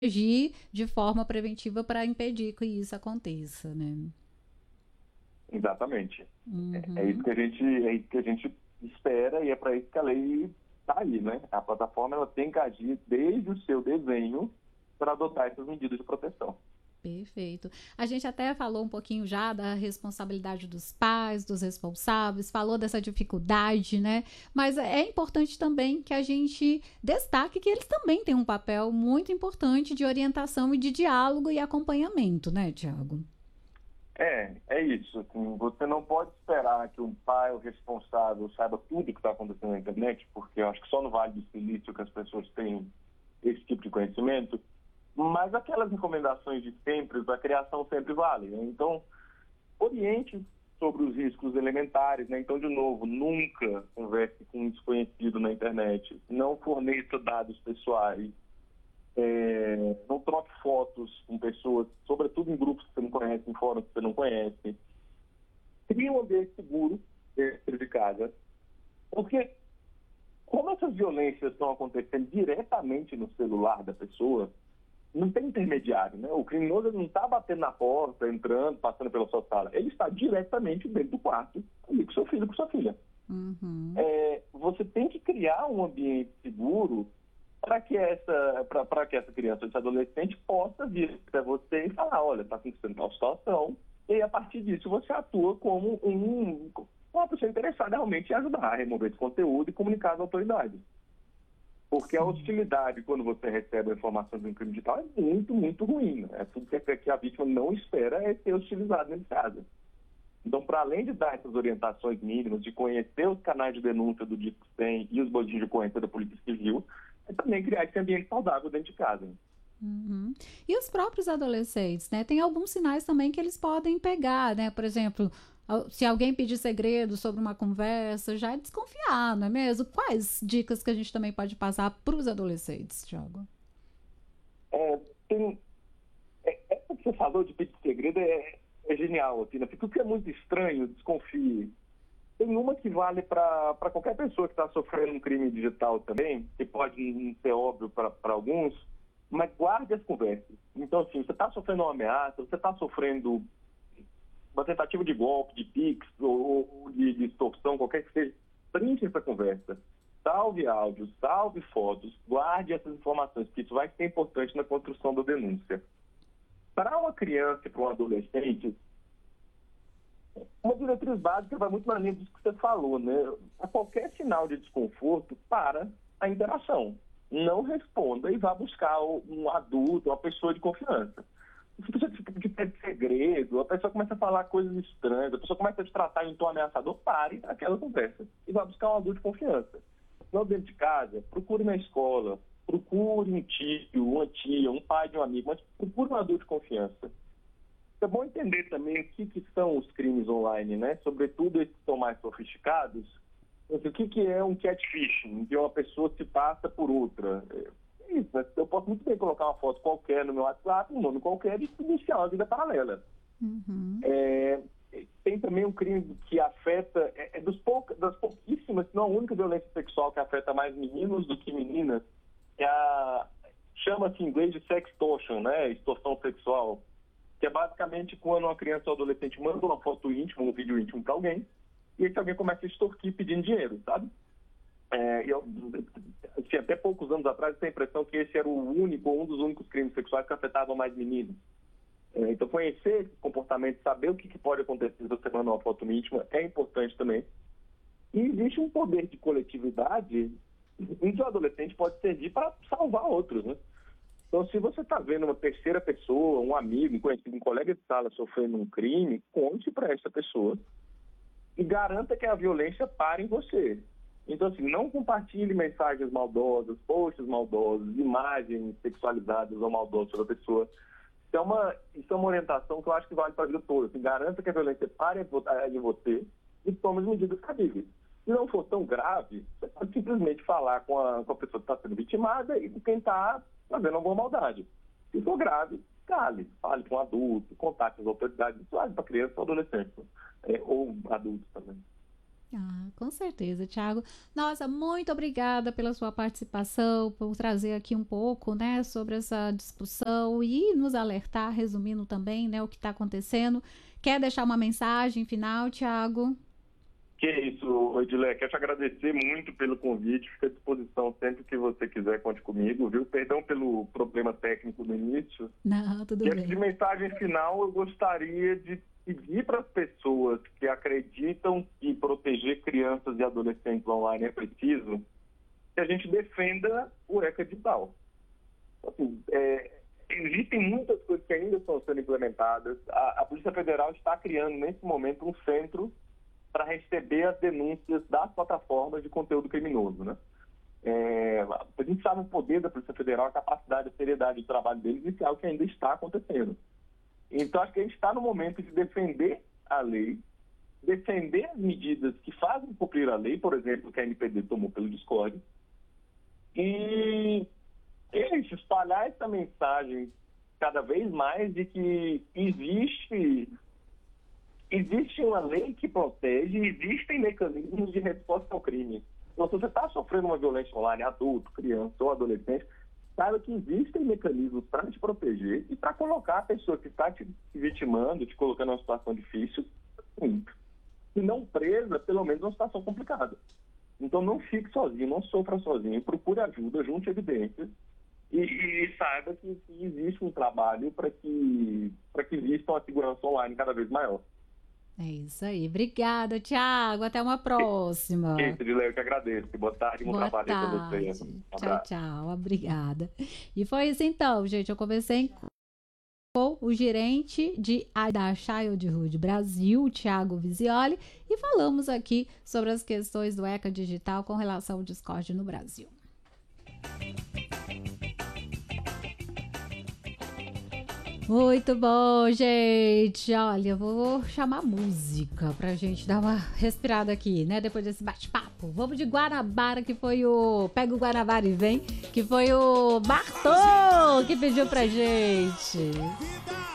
agir de forma preventiva para impedir que isso aconteça, né? Exatamente. É isso Uhum. que a gente espera e é para isso que a lei está aí, né? A plataforma ela tem que agir desde o seu desenho para adotar essas medidas de proteção. Perfeito. A gente até falou um pouquinho já da responsabilidade dos pais, dos responsáveis, falou dessa dificuldade, né? Mas é importante também que a gente destaque que eles também têm um papel muito importante de orientação e de diálogo e acompanhamento, né, Tiago? É isso. Assim, você não pode esperar que um pai, o responsável, saiba tudo o que está acontecendo na internet, porque eu acho que só no Vale do Silício que as pessoas têm esse tipo de conhecimento. Mas aquelas recomendações de sempre, da criação sempre vale, né? Então, oriente sobre os riscos elementares, né? Então, de novo, nunca converse com um desconhecido na internet, não forneça dados pessoais, não troque fotos com pessoas, sobretudo em grupos que você não conhece, em fóruns que você não conhece. Crie um ambiente seguro dentro de casa, porque como essas violências estão acontecendo diretamente no celular da pessoa, não tem intermediário, né? O criminoso não está batendo na porta, entrando, passando pela sua sala. Ele está diretamente dentro do quarto, ali com seu filho, com sua filha. Uhum. Você tem que criar um ambiente seguro para que essa criança, esse adolescente possa vir até você e falar, olha, está acontecendo tal situação, e aí, a partir disso você atua como uma pessoa interessada realmente em ajudar a remover esse conteúdo e comunicar às autoridades. Porque a Sim. hostilidade, quando você recebe a informação de um crime digital, é muito, muito ruim. Né? É tudo que a vítima não espera é ser hostilizada nesse caso. Então, para além de dar essas orientações mínimas, de conhecer os canais de denúncia do Disque 100 e os boletins de ocorrência da Polícia Civil, é também criar esse ambiente saudável dentro de casa. Uhum. E os próprios adolescentes, né? Tem alguns sinais também que eles podem pegar, né? Por exemplo, se alguém pedir segredo sobre uma conversa, já é desconfiar, não é mesmo? Quais dicas que a gente também pode passar para os adolescentes, Thiago? É, essa que você falou de pedir segredo é genial, assim, né? Porque o que é muito estranho, desconfie. Tem uma que vale para qualquer pessoa que está sofrendo um crime digital também, que pode não ser óbvio para alguns, mas guarde as conversas. Então, assim, você está sofrendo uma ameaça, você está sofrendo uma tentativa de golpe, de Pix ou de extorsão, qualquer que seja, printe essa conversa. Salve áudios, salve fotos, guarde essas informações, porque isso vai ser importante na construção da denúncia. Para uma criança e para um adolescente, uma diretriz básica vai muito na linha disso que você falou, né? A qualquer sinal de desconforto, para a interação. Não responda e vá buscar um adulto, uma pessoa de confiança. Se você de pede segredo, a pessoa começa a falar coisas estranhas, a pessoa começa a te tratar em tom ameaçador, pare aquela conversa e vá buscar um adulto de confiança. Não dentro de casa, procure na escola, procure um tio, uma tia, um pai de um amigo, mas procure um adulto de confiança. É bom entender também que são os crimes online, né? Sobretudo esses que são mais sofisticados. Então, o que é um catfishing, que uma pessoa se passa por outra? É isso, né? Eu posso muito bem colocar uma foto qualquer no meu WhatsApp, um nome qualquer, e iniciar uma vida paralela. Uhum. É, tem também um crime que afeta, das pouquíssimas, se não a única violência sexual que afeta mais meninos do que meninas, chama-se em inglês de sextortion, né? Extorsão sexual, que é basicamente quando uma criança ou adolescente manda uma foto íntima, um vídeo íntimo para alguém, e esse alguém começa a extorquir pedindo dinheiro, sabe? Assim, até poucos anos atrás, eu tenho a impressão que esse era um dos únicos crimes sexuais que afetavam mais meninos. Então, conhecer esse comportamento, saber o que pode acontecer se você manda uma foto íntima é importante também. E existe um poder de coletividade em que o adolescente pode servir para salvar outros, né? Então, se você está vendo uma terceira pessoa, um amigo, um conhecido, um colega de sala sofrendo um crime, conte para essa pessoa e garanta que a violência pare em você. Então, assim, não compartilhe mensagens maldosas, posts maldosos, imagens sexualizadas ou maldosas sobre a pessoa. Isso é uma orientação que eu acho que vale para a vida toda. Assim, garanta que a violência pare em você e tome as medidas cabíveis. Se não for tão grave, você pode simplesmente falar com a pessoa que está sendo vitimada e com quem está fazendo alguma maldade. Se for grave, fale com um adulto, contate as autoridades, isso vale para criança ou adolescente, ou adultos também. Com certeza, Thiago. Nossa, muito obrigada pela sua participação, por trazer aqui um pouco, né, sobre essa discussão e nos alertar, resumindo também, né, o que está acontecendo. Quer deixar uma mensagem final, Thiago? Que é isso, Edilé. Quero te agradecer muito pelo convite. Fico à disposição sempre que você quiser, conte comigo, viu? Perdão pelo problema técnico no início. Não, tudo E bem. de mensagem final, eu gostaria de pedir para as pessoas que acreditam que proteger crianças e adolescentes online é preciso, que a gente defenda o ECA digital. Assim, existem muitas coisas que ainda estão sendo implementadas. A Polícia Federal está criando, nesse momento, um centro para receber as denúncias das plataformas de conteúdo criminoso, né? A gente sabe o poder da Polícia Federal, a capacidade, a seriedade do trabalho deles, e isso é algo que ainda está acontecendo. Então, acho que a gente está no momento de defender a lei, defender as medidas que fazem cumprir a lei, por exemplo, que a NPD tomou pelo Discord, e espalhar essa mensagem cada vez mais de que existe uma lei que protege, existem mecanismos de resposta ao crime. Então, se você está sofrendo uma violência online, adulto, criança ou adolescente, saiba que existem mecanismos para te proteger e para colocar a pessoa que está te vitimando, te colocando numa situação difícil, se não presa, pelo menos numa situação complicada. Então, não fique sozinho, não sofra sozinho, procure ajuda, junte evidências e saiba que existe um trabalho para que exista uma segurança online cada vez maior. É isso aí. Obrigada, Thiago. Até uma próxima. Eu que agradeço. Boa tarde, bom trabalho para você. Tchau, tchau. Obrigada. E foi isso então, gente. Eu conversei com o gerente da Childhood Brasil, Thiago Visioli, e falamos aqui sobre as questões do ECA digital com relação ao Discord no Brasil. Muito bom, gente. Olha, eu vou chamar música pra gente dar uma respirada aqui, né? Depois desse bate-papo. Vamos de Guanabara, que foi o... Pega o Guanabara e vem, que foi o Bartô que pediu pra gente.